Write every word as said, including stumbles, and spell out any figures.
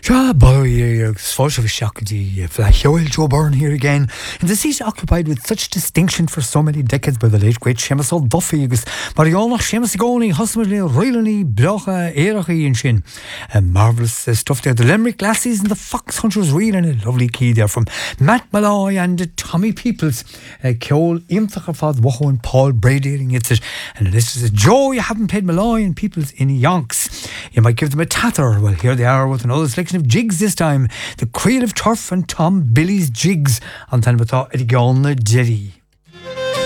Ja, boy, social shakti, Flashioil Joe Byrne here again. In the seat occupied with such distinction for so many decades by the late great Seamus O'Duffy, agus Mariana Seamus Goni, Husmerdly, Riley, Blocha, Erachi, and Shin. And marvellous uh, stuff there. The Limerick Lassies and the Fox Hunters Reel, and a lovely key there from Matt Malloy and uh, Tommy Peoples. Kjol, Imthachafad, Wacho, and Paul Brady. It's it. And this is a Joe, you haven't played Malloy and Peoples in Yonks. You might give them a tather. Well, here they are with another selection of jigs this time. The Creel of Turf and Tom Billy's Jigs on Tanbata Edigona Jerry.